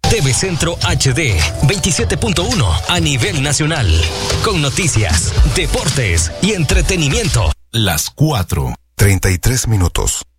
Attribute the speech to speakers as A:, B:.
A: TV Centro HD 27.1 a nivel nacional. Con noticias, deportes y entretenimiento.
B: Las 4:33.